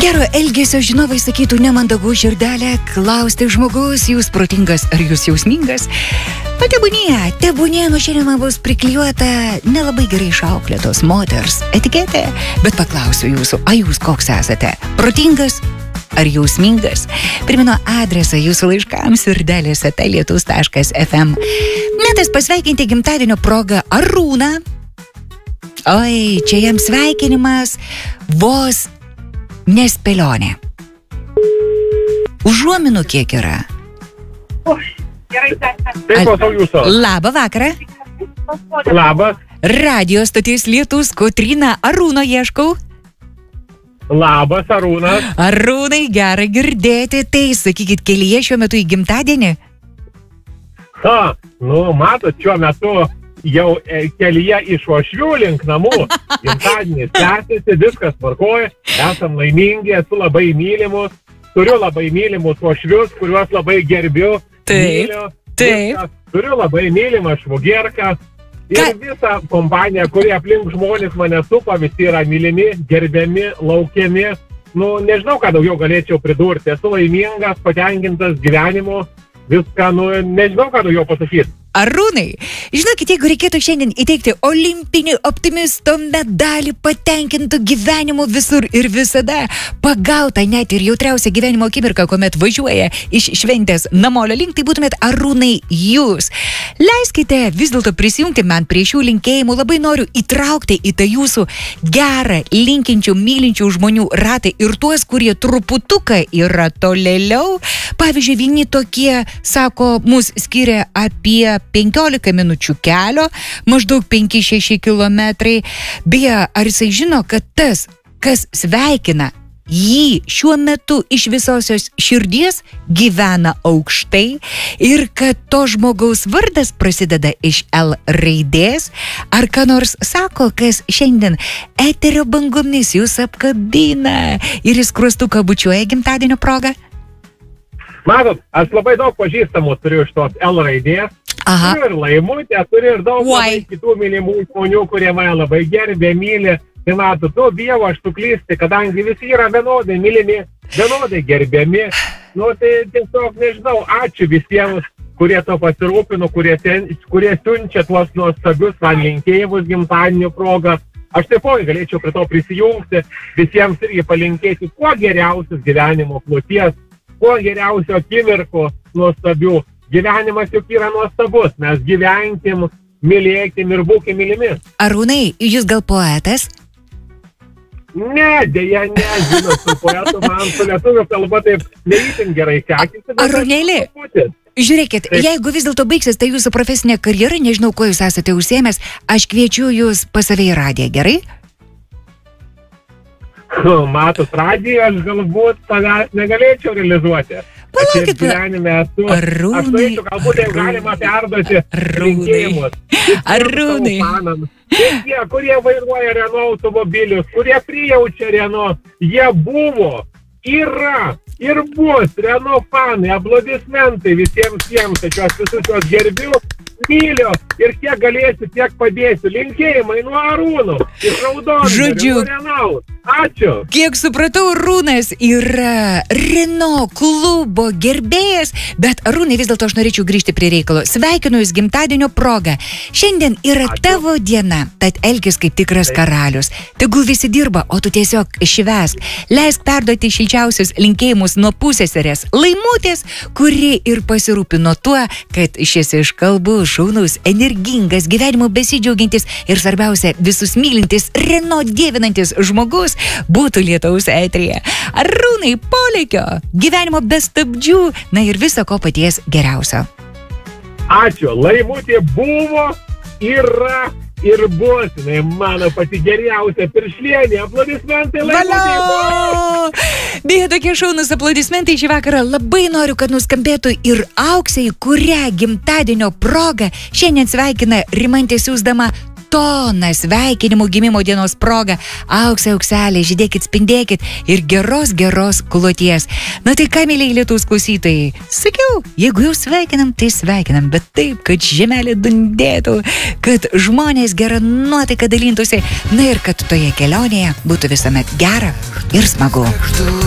Gero elgesio žinovai sakytų nemandagu širdelę klausti žmogus, jūs protingas ar jūs jausmingas. Na tebūnie nuo šiandien bus priklijuota nelabai gerai išauklėtos moters etiketė, bet paklausiu jūsų, a jūs koks esate? Protingas ar jausmingas? Primenu adresą jūsų laiškams sirdelės@lietus.fm. Metas pasveikinti gimtadienio progą Arūną. Oi, čia jam sveikinimas vos nespėlionė. Užuominų kiek yra? Gerai, taip, klausau jūsų. Labą vakarą. Labas. Radio stotis Lietus, Kotryna, Arūno ieškau. Labas, Arūnas. Arūnai, gera girdėti. Tai sakykit, kelyje šiuo metu į gimtadienį? Matot, šiuo metu jau kelyje iš Uošvių link namų. Gimtadienis tęsiasi, viskas tvarkoja, esam laimingi, esu labai mylimus, turiu labai mylimus Uošvius, kuriuos labai gerbiu. Myliu, viskas, turiu labai mylimą švogierką ir visą kompaniją, kurie aplink žmonės mane supa, visi yra mylimi, gerbiami, laukiami. Nežinau, ką daugiau galėčiau pridurti. Esu laimingas, patenkintas gyvenimu, viską, nežinau, ką daugiau pasakyti. Arūnai, žinokit, jeigu reikėtų šiandien įteikti olimpinį optimisto medalį patenkintų gyvenimu visur ir visada, pagautą net ir jautriausią gyvenimo akimirką, kuomet važiuoja iš šventės namolio link, tai būtumėt Arūnai jūs. Leiskite vis dėlto prisijungti man prie šių linkėjimų, labai noriu įtraukti į tą jūsų gerą, linkinčių, mylinčių žmonių ratą ir tuos, kurie truputuką yra tolėliau. Pavyzdžiui, vieni tokie, sako, mus skiria apie 15 minučių kelio, maždaug 5-6 kilometrai. Beje, ar jisai žino, kad tas, kas sveikina jį šiuo metu iš visosios širdies, gyvena aukštai ir kad to žmogaus vardas prasideda iš L raidės? Ar ką nors sako, kas šiandien eterio bangomis jūs apkabina ir į skruostuką bučiuoja gimtadienio progą? Matot, aš labai daug pažįstamų turiu iš tos L raidės. Aha. Turiu ir Laimutę, turiu ir daug kitų mylimų žmonių, kurie mane labai gerbė, myli. Tai matot, bijau aš suklysti, kadangi visi yra vienodai mylimi, vienodai gerbiami. Tai tiesiog nežinau, ačiū visiems, kurie to pasirūpino, kurie siunčia tuos nuostabius man linkėjimus gimtadienio progą. Aš taipogi galėčiau prie to prisijungti, visiems irgi palinkėti kuo geriausios gyvenimo kloties, kuo geriausio akimirkų nuostabių. Gyvenimas juk yra nuostabus, mes gyvenkim, mylėkim ir būkim mylimi. Arūnai, jūs gal poetas? Ne, dėja, ne, žinot, su poetu man su lietuvių kalba taip neįtin gerai sekėsi. Arūnėlį, žiūrėkit, jeigu vis dėlto baigsis tai jūsų profesinė karjera, nežinau, kuo jūs esate užsiėmęs, aš kviečiu jūs pas save į radiją, gerai? Matot, radiją aš galbūt tave negalėčiau realizuoti. Palaukit, Arūnai, aš turėčiau galbūt jau galima perduoti linkėjimus. Arūnai. Tie, kurie vairuoja Renault automobilius, kurie prijaučia Renault, jie buvo, yra ir bus Renault fanai, aplodismentai visiems jiems, aš juos visus juos gerbiu, myliu ir kiek galėsiu, tiek padėsiu. Linkėjimai nuo Arūno, iš Raudondvario, Renault. Ačiū. Kiek supratau, Arūnas yra Renault klubo gerbėjas, bet Arūnai, vis dėlto aš norėčiau grįžti prie reikalo. Sveikinu jūs gimtadienio progą. Šiandien yra tavo diena, tad elkis kaip tikras karalius. Tegul visi dirba, o tu tiesiog švęsk. Leisk perduoti šilčiausius linkėjimus nuo pusseserės Laimutės, kuri ir pasirūpino tuo, kad šis iš kalbų šaunus, energingas, gyvenimo besidžiaugintis ir svarbiausia, visus mylintis, Renault dievinantis žmogus būtų Lietaus eteryje. Arūnai, polėkio, gyvenimo be stabdžių, na ir viso ko paties geriausio. Ačiū, Laimutė buvo, yra ir bus, mano pati geriausia piršlienė. Aplodismentai Laimutė. Beje, tokie šaunus aplodismentai šį vakarą. Labai noriu, kad nuskambėtų ir auksai, kurią gimtadienio proga šiandien sveikina Rimantė siųsdama toną sveikinimų gimimo dienos proga. Auksai, aukselė, žydėkit, spindėkit ir geros kloties. Na tai ką, mėlyje Lietaus klausytojai, sakiau, jeigu jau sveikinam, tai sveikinam, bet taip, kad žemelė dundėtų, kad žmonės gerą nuotaiką dalintųsi, na ir kad toje kelionėje būtų visuomet gera. ir smagu.